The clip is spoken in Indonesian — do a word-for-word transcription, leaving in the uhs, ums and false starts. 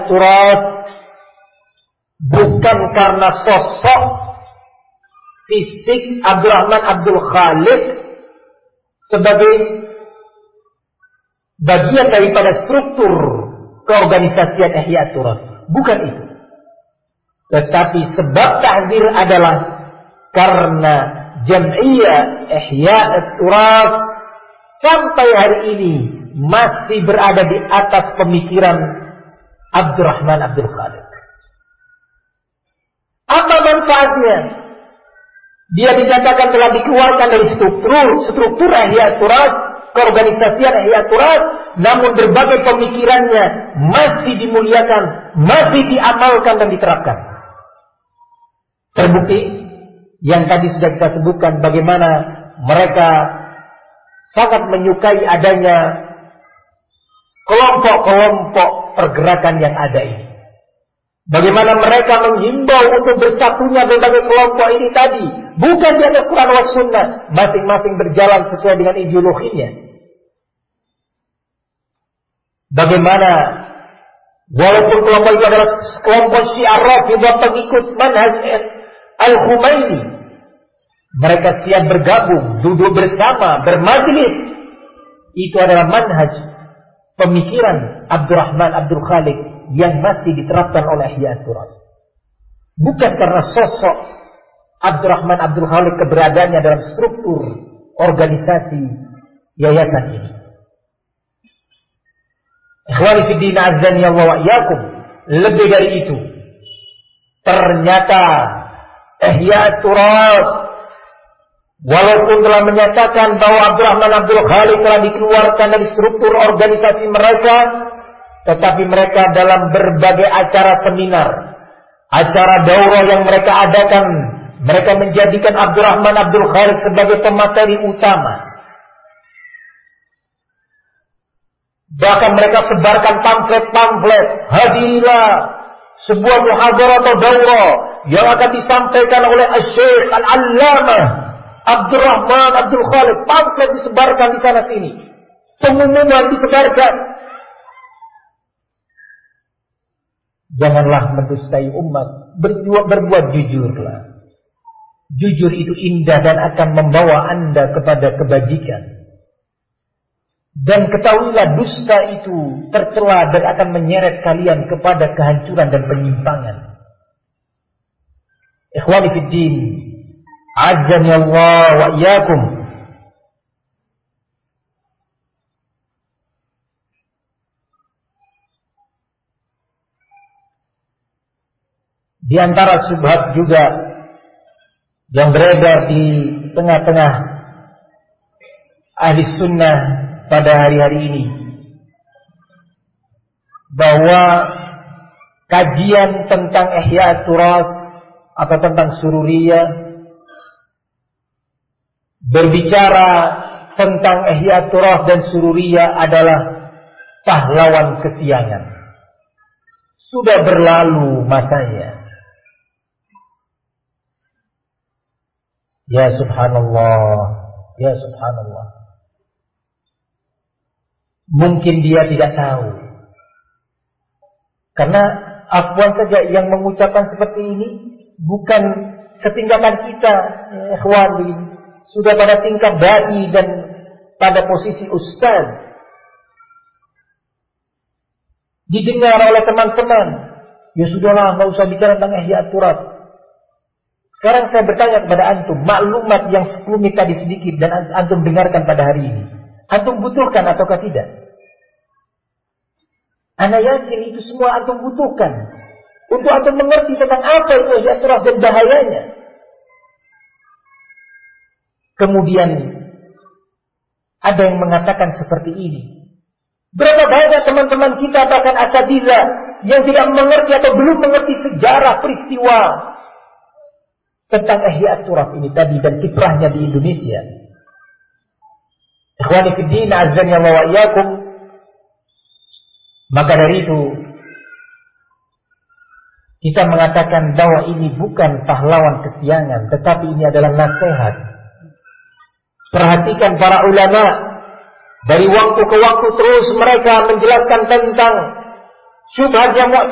turas bukan karena sosok fisik Abdurrahman Abdul Khaliq sebagai bagian daripada struktur keorganisasian Ihya Turas. Bukan itu. Tetapi sebab tahdzir adalah karena Jam'iyah Ihya Turas sampai hari ini masih berada di atas pemikiran Abdurrahman Abdul Khaliq. Apa manfaatnya? Dia dinyatakan telah dikeluarkan dari struktur struktur Ihya Turas, keorganisasian Ihya Turas, namun berbagai pemikirannya masih dimuliakan, masih diamalkan dan diterapkan. Terbukti yang tadi sudah kita sebutkan bagaimana mereka sangat menyukai adanya kelompok-kelompok pergerakan yang ada ini. Bagaimana mereka menghimbau untuk bersatunya berbagai kelompok ini tadi, bukan di atas Quran wa Sunnah, masing-masing berjalan sesuai dengan ideologinya. Bagaimana walaupun kelompok itu adalah kelompok Syiah Rafidhah pengikut manhaj Al-Khumaini, mereka siap bergabung, duduk bersama, bermajlis. Itu adalah manhaj pemikiran Abdurrahman Abdul Khaliq yang masih diterapkan oleh Ihya Turas. Bukan karena sosok Abdurrahman Abdul Khaliq keberadaannya dalam struktur organisasi yayasan ini. Ikhwani fi din azani Allah wa iyyakum, lebih dari itu, ternyata Ihya Turas walaupun telah menyatakan bahwa Abdurrahman Abdul Khaliq telah dikeluarkan dari struktur organisasi mereka, tetapi mereka dalam berbagai acara seminar, acara daurah yang mereka adakan, mereka menjadikan Abdurrahman Abdul Khaliq sebagai pemateri utama. Bahkan mereka sebarkan pamflet-pamflet, hadirilah sebuah muhadharah atau daurah yang akan disampaikan oleh Asy-Syaikh Al-Allamah Abdurrahman Abdul Khaliq. Pamflet disebarkan di sana sini, pengumuman disebarkan. Janganlah mendustai umat, berbuat, berbuat jujurlah. Jujur itu indah dan akan membawa Anda kepada kebajikan. Dan ketahuilah dusta itu tercela dan akan menyeret kalian kepada kehancuran dan penyimpangan. Ikhwani fid din, azani Allah wa iyyakum. Di antara syubhat juga yang beredar di tengah-tengah ahli sunnah pada hari-hari ini, bahwa kajian tentang Ihya Turas atau tentang Sururiyah, berbicara tentang Ihya Turas dan Sururiyah adalah pahlawan kesiangan. Sudah berlalu masanya. Ya subhanallah, ya subhanallah. Mungkin dia tidak tahu. Karena afwan saja yang mengucapkan seperti ini bukan setingkatan kita, ya, ikhwan, sudah pada tingkat dai dan pada posisi ustaz. Didengar oleh teman-teman. Ya sudahlah, enggak usah bicara tentang Ihya Turas. Sekarang saya bertanya kepada antum, maklumat yang sekelumit tadi sedikit dan antum dengarkan pada hari ini, antum butuhkan ataukah tidak? Ana yakin itu semua antum butuhkan untuk antum mengerti tentang apa itu Ihya Turas dan bahayanya. Kemudian ada yang mengatakan seperti ini. Berapa banyak teman-teman kita bahkan asatidz yang tidak mengerti atau belum mengerti sejarah peristiwa tentang Ihya Turas ini tadi dan kiprahnya di Indonesia. Ikhwani fid din, azani Allah wa iyyakum. Maka dari itu kita mengatakan bahwa ini bukan pahlawan kesiangan, tetapi ini adalah nasihat. Perhatikan para ulama, dari waktu ke waktu terus mereka menjelaskan tentang syubhat yang